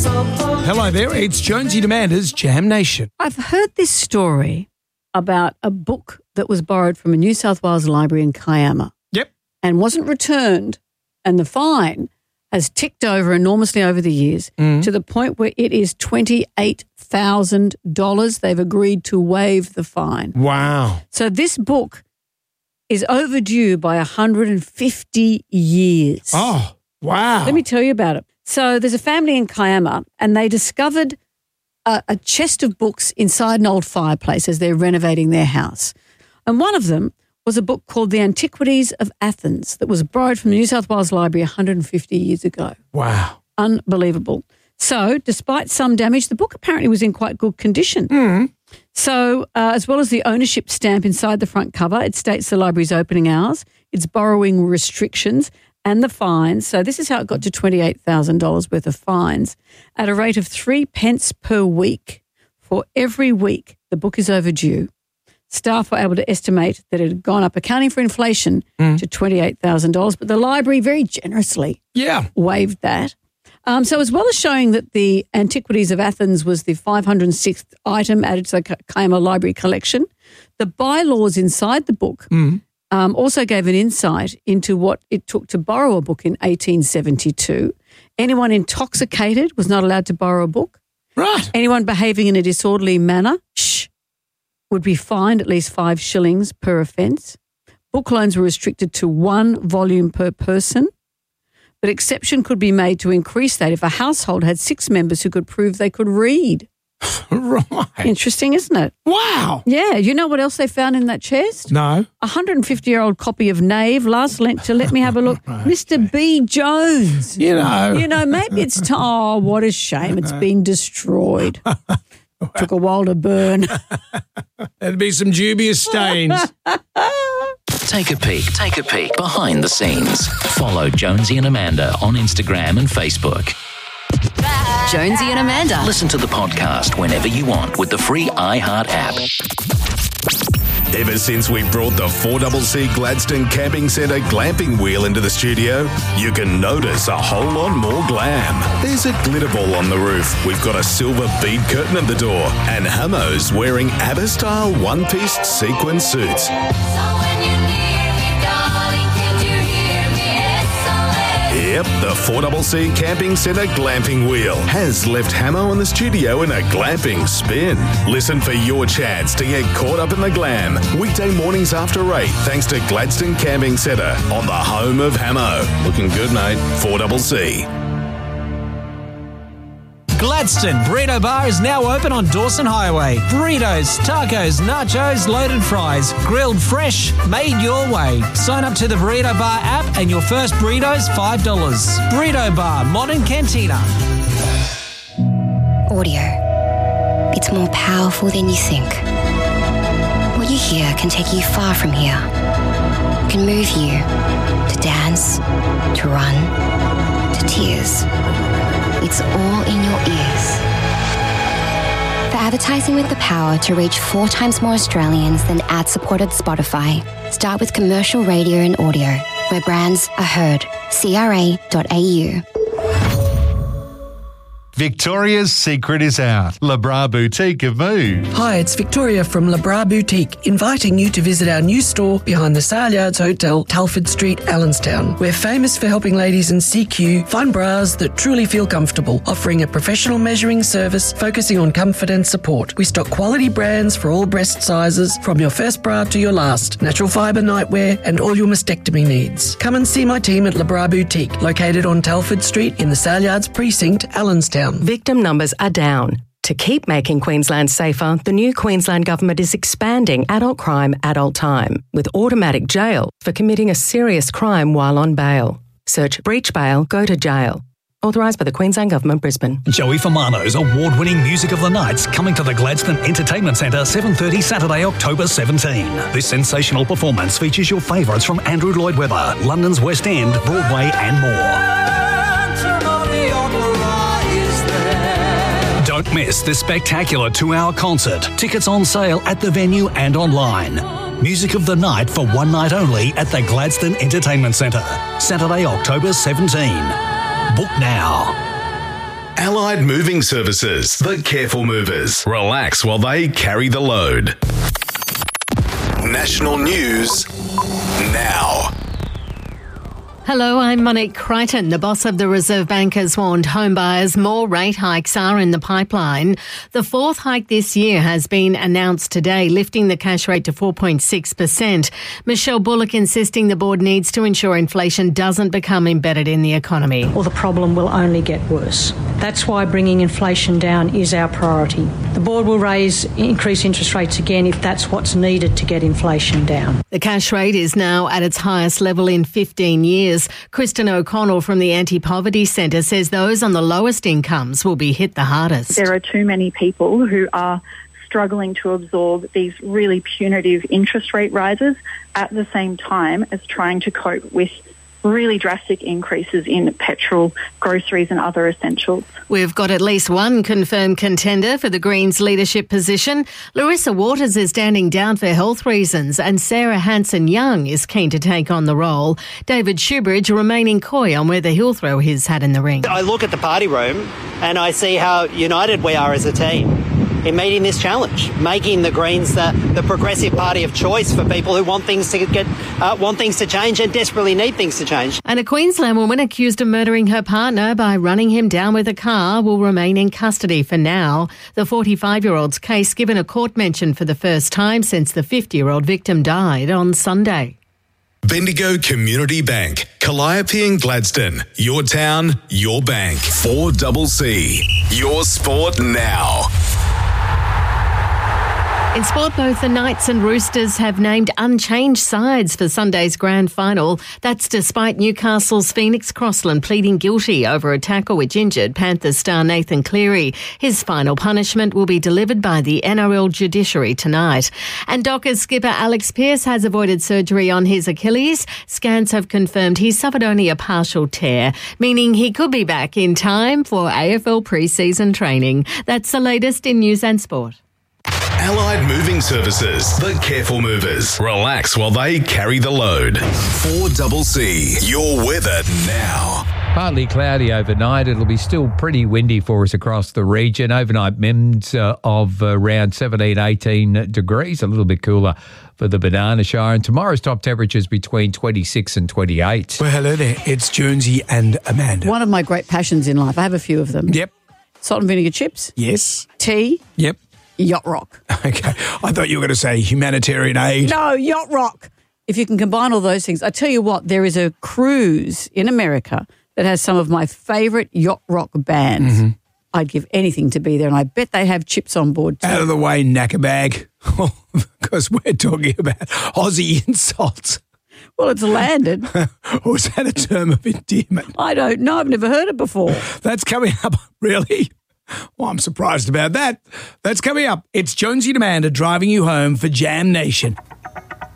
Hello there, it's Jonesy and Amanda's Jam Nation. I've heard this story about a book that was borrowed from a New South Wales library in Kiama. Yep. And wasn't returned, and the fine has ticked over enormously over the years to the point where it is $28,000. They've agreed to waive the fine. Wow. So this book is overdue by 150 years. Oh, wow. Let me tell you about it. So there's a family in Kiama and they discovered a chest of books inside an old fireplace as they're renovating their house. And one of them was a book called The Antiquities of Athens that was borrowed from the New South Wales Library 150 years ago. Wow. Unbelievable. So despite some damage, the book apparently was in quite good condition. So as well as the ownership stamp inside the front cover, it states the library's opening hours, its borrowing restrictions, and the fines. So this is how it got to $28,000 worth of fines at a rate of 3 pence per week. For every week the book is overdue, staff were able to estimate that it had gone up, accounting for inflation, to $28,000. But the library very generously waived that. So as well as showing that the Antiquities of Athens was the 506th item added to the Kiama Library collection, the bylaws inside the book also gave an insight into what it took to borrow a book in 1872. Anyone intoxicated was not allowed to borrow a book. Right. Anyone behaving in a disorderly manner, would be fined at least 5 shillings per offence. Book loans were restricted to 1 volume per person, but exception could be made to increase that if a household had 6 members who could prove they could read. Right. Interesting, isn't it? Wow. Yeah. You know what else they found in that chest? No. A 150-year-old copy of Knave, last lent to let me have a look. Mr. B. Jones. You know, maybe it's time. Oh, what a shame. It's been destroyed. Took a while to burn. There'd be some dubious stains. Take a peek behind the scenes. Follow Jonesy and Amanda on Instagram and Facebook. Jonesy and Amanda. Listen to the podcast whenever you want with the free iHeart app. Ever since we brought the 4CC Gladstone Camping Centre glamping wheel into the studio, you can notice a whole lot more glam. There's a glitter ball on the roof, we've got a silver bead curtain at the door, and Hamo's wearing ABBA-style one-piece sequin suits. Yep, the 4CC Camping Centre glamping wheel has left Hamo in the studio in a glamping spin. Listen for your chance to get caught up in the glam. Weekday mornings after 8, thanks to Gladstone Camping Centre on the home of Hamo. Looking good, mate. 4CC. Gladstone Burrito Bar is now open on Dawson Highway. Burritos, tacos, nachos, loaded fries, grilled fresh, made your way. Sign up to the Burrito Bar app and your first burrito's $5. Burrito Bar, Modern Cantina. Audio. It's more powerful than you think. What you hear can take you far from here. It can move you to dance, to run, to tears. It's all in your ears. For advertising with the power to reach 4 times more Australians than ad-supported Spotify, start with commercial radio and audio, where brands are heard. CRA.au. Victoria's secret is out. Le Bras Boutique have moved. Hi, it's Victoria from Le Bras Boutique, inviting you to visit our new store behind the Saleyards Hotel, Telford Street, Allenstown. We're famous for helping ladies in CQ find bras that truly feel comfortable, offering a professional measuring service focusing on comfort and support. We stock quality brands for all breast sizes, from your first bra to your last, natural fibre nightwear and all your mastectomy needs. Come and see my team at Le Bras Boutique, located on Telford Street in the Saleyards Precinct, Allenstown. Victim numbers are down. To keep making Queensland safer, the new Queensland Government is expanding adult crime, adult time, with automatic jail for committing a serious crime while on bail. Search breach bail, go to jail. Authorised by the Queensland Government, Brisbane. Joey Famano's award-winning Music of the Night's coming to the Gladstone Entertainment Centre 7:30 Saturday, October 17. This sensational performance features your favourites from Andrew Lloyd Webber, London's West End, Broadway and more. Don't miss this spectacular 2-hour concert. Tickets on sale at the venue and online. Music of the Night for one night only at the Gladstone Entertainment Centre. Saturday, October 17. Book now. Allied Moving Services, the careful movers. Relax while they carry the load. National news now. Hello, I'm Monique Crichton. The boss of the Reserve Bank has warned homebuyers more rate hikes are in the pipeline. The fourth hike this year has been announced today, lifting the cash rate to 4.6%. Michelle Bullock insisting the board needs to ensure inflation doesn't become embedded in the economy. Or the problem will only get worse. That's why bringing inflation down is our priority. The board will increase interest rates again if that's what's needed to get inflation down. The cash rate is now at its highest level in 15 years. Kristen O'Connell from the Anti-Poverty Centre says those on the lowest incomes will be hit the hardest. There are too many people who are struggling to absorb these really punitive interest rate rises at the same time as trying to cope with really drastic increases in petrol, groceries and other essentials. We've got at least one confirmed contender for the Greens leadership position. Larissa Waters is standing down for health reasons and Sarah Hanson-Young is keen to take on the role. David Shoebridge remaining coy on whether he'll throw his hat in the ring. I look at the party room and I see how united we are as a team in meeting this challenge, making the Greens the progressive party of choice for people who want things to change and desperately need things to change. And a Queensland woman accused of murdering her partner by running him down with a car will remain in custody for now. The 45-year-old's case given a court mention for the first time since the 50-year-old victim died on Sunday. Bendigo Community Bank, Calliope and Gladstone. Your town, your bank. 4CC. Your sport now. In sport, both the Knights and Roosters have named unchanged sides for Sunday's grand final. That's despite Newcastle's Phoenix Crossland pleading guilty over a tackle which injured Panthers star Nathan Cleary. His final punishment will be delivered by the NRL judiciary tonight. And Dockers skipper Alex Pearce has avoided surgery on his Achilles. Scans have confirmed he suffered only a partial tear, meaning he could be back in time for AFL pre-season training. That's the latest in news and sport. Allied Moving Services, the careful movers. Relax while they carry the load. 4CC, your weather now. Partly cloudy overnight. It'll be still pretty windy for us across the region. Overnight minimums of around 17, 18 degrees, a little bit cooler for the Banana Shire. And tomorrow's top temperatures between 26 and 28. Well, hello there. It's Jonesy and Amanda. One of my great passions in life. I have a few of them. Yep. Salt and vinegar chips. Yes. Tea. Yep. Yacht rock. Okay. I thought you were going to say humanitarian aid. No, yacht rock. If you can combine all those things. I tell you what, there is a cruise in America that has some of my favourite yacht rock bands. Mm-hmm. I'd give anything to be there, and I bet they have chips on board too. Out of the way, knacker bag, because we're talking about Aussie insults. Well, it's landed. Or is that a term of endearment? I don't know. I've never heard it before. That's coming up. Really? Well, I'm surprised about that. That's coming up. It's Jonesy and Amanda driving you home for Jam Nation.